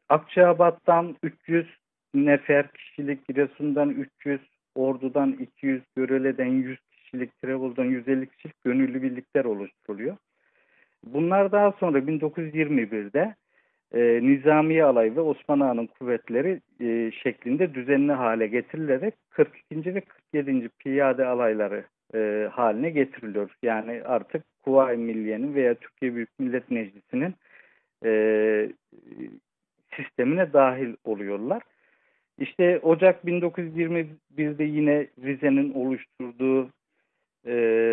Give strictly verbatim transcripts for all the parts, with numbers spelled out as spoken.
Akçaabat'tan üç yüz nefer kişilik, Giresun'dan üç yüz, Ordu'dan iki yüz, Görele'den yüz kişilik, Tirebolu'dan yüz elli kişilik gönüllü birlikler oluşturuluyor. Bunlar daha sonra bin dokuz yüz yirmi birde e, Nizamiye Alayı ve Osman Ağa'nın kuvvetleri e, şeklinde düzenli hale getirilerek kırk ikinci ve kırk yedinci Piyade Alayları e, haline getiriliyor. Yani artık Kuvayi Milliye'nin veya Türkiye Büyük Millet Meclisi'nin e, sistemine dahil oluyorlar. İşte Ocak bin dokuz yüz yirmi birde yine Rize'nin oluşturduğu e,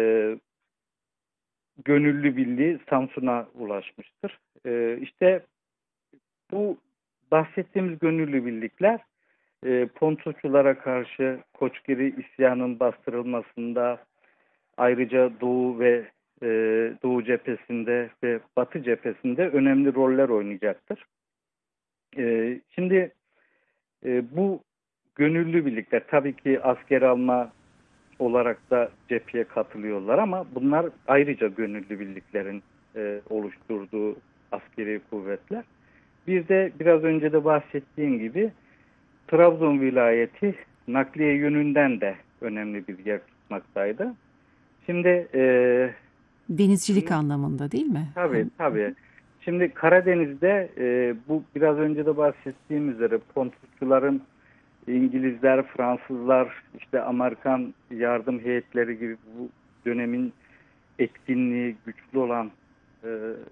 gönüllü birliği Samsun'a ulaşmıştır. E, işte bu bahsettiğimiz gönüllü birlikler e, Pontusçulara karşı Koçgiri isyanının bastırılmasında, ayrıca Doğu ve e, Doğu cephesinde ve Batı cephesinde önemli roller oynayacaktır. E, şimdi e, bu gönüllü birlikler tabii ki asker alma olarak da cepheye katılıyorlar ama bunlar ayrıca gönüllü birliklerin e, oluşturduğu askeri kuvvetler. Bir de biraz önce de bahsettiğim gibi Trabzon vilayeti nakliye yönünden de önemli bir yer tutmaktaydı. Şimdi e, Denizcilik şunu anlamında değil mi? tabii Hem tabii. Şimdi Karadeniz'de e, bu biraz önce de bahsettiğim üzere Pontusçuların İngilizler, Fransızlar, işte Amerikan yardım heyetleri gibi bu dönemin etkinliği güçlü olan e,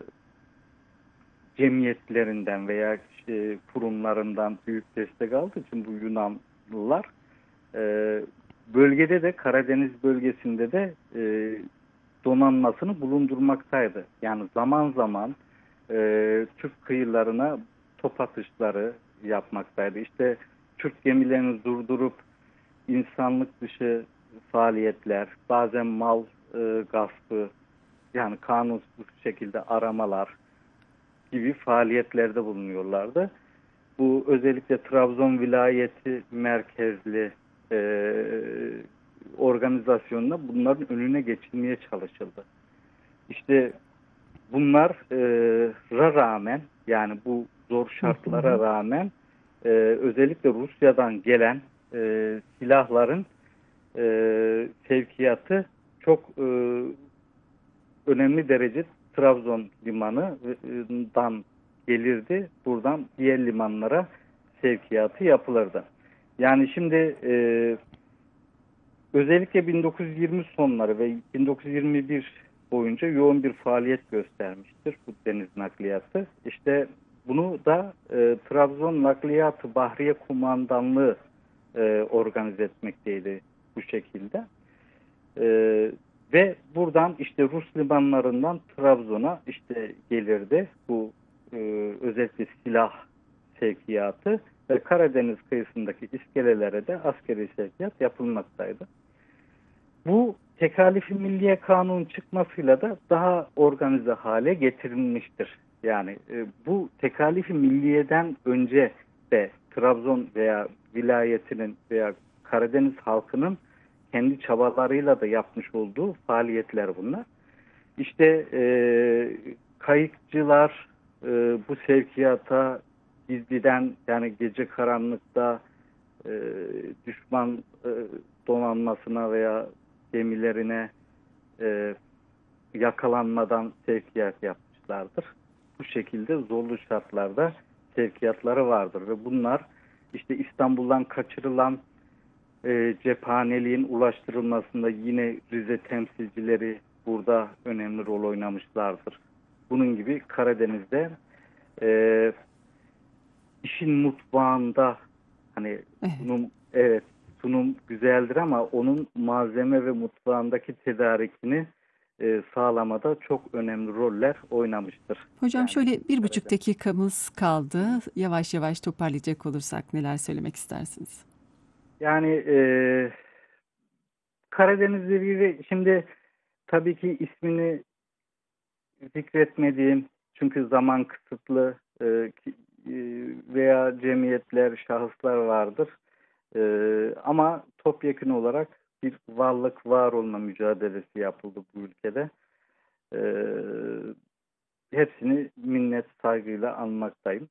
cemiyetlerinden veya işte kurumlarından büyük destek aldığı için bu Yunanlılar e, bölgede de Karadeniz bölgesinde de e, donanmasını bulundurmaktaydı. Yani zaman zaman e, Türk kıyılarına top atışları yapmaktaydı. İşte Türk gemilerini durdurup insanlık dışı faaliyetler, bazen mal e, gaspı, yani kanunsuz şekilde aramalar gibi faaliyetlerde bulunuyorlardı. Bu özellikle Trabzon vilayeti merkezli e, organizasyonla bunların önüne geçilmeye çalışıldı. İşte bunlara rağmen, yani bu zor hı şartlara hı. rağmen e, özellikle Rusya'dan gelen e, silahların e, sevkiyatı çok e, önemli derece Trabzon limanından gelirdi. Buradan diğer limanlara sevkiyatı yapılırdı. Yani şimdi e, özellikle bin dokuz yüz yirmi sonları ve bin dokuz yüz yirmi bir boyunca yoğun bir faaliyet göstermiştir bu deniz nakliyatı. İşte bunu da e, Trabzon Nakliyat Bahriye Kumandanlığı e, organize etmekteydi bu şekilde. E, Ve buradan işte Rus limanlarından Trabzon'a işte gelirdi bu e, özellikle silah sevkiyatı ve Karadeniz kıyısındaki iskelelere de askeri sevkiyat yapılmaktaydı. Bu Tekalifi Milliye Kanunu çıkmasıyla da daha organize hale getirilmiştir. Yani e, bu Tekalifi Milliye'den önce de Trabzon veya vilayetinin veya Karadeniz halkının kendi çabalarıyla da yapmış olduğu faaliyetler bunlar. İşte e, kayıkçılar e, bu sevkiyata gizliden, yani gece karanlıkta e, düşman e, donanmasına veya gemilerine e, yakalanmadan sevkiyat yapmışlardır. Bu şekilde zorlu şartlarda sevkiyatları vardır ve bunlar işte İstanbul'dan kaçırılan e, cephaneliğin ulaştırılmasında yine Rize temsilcileri burada önemli rol oynamışlardır. Bunun gibi Karadeniz'de e, işin mutfağında, hani Evet. sunum, evet, sunum güzeldir ama onun malzeme ve mutfağındaki tedarikini e, sağlamada çok önemli roller oynamıştır. Hocam Yani şöyle bir buçuk Karadeniz. dakikamız kaldı. Yavaş yavaş toparlayacak olursak neler söylemek istersiniz? Yani e, Karadeniz'le ilgili şimdi tabii ki ismini zikretmediğim, çünkü zaman kısıtlı e, ki- e, veya cemiyetler, şahıslar vardır. E, ama topyekun olarak bir varlık, var olma mücadelesi yapıldı bu ülkede. E, Hepsini minnet, saygıyla anmaktayım.